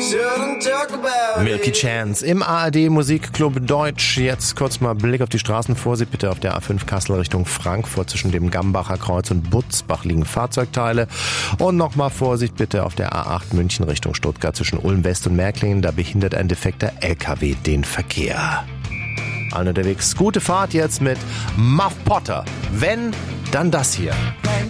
Milky Chance im ARD Musikclub Deutsch. Jetzt kurz mal Blick auf die Straßen. Vorsicht bitte auf der A5 Kassel Richtung Frankfurt. Zwischen dem Gambacher Kreuz und Butzbach liegen Fahrzeugteile. Und nochmal Vorsicht bitte auf der A8 München Richtung Stuttgart. Zwischen Ulm West und Märklingen. Da behindert ein defekter LKW den Verkehr. Allen unterwegs. Gute Fahrt jetzt mit Muff Potter. Wenn, dann das hier.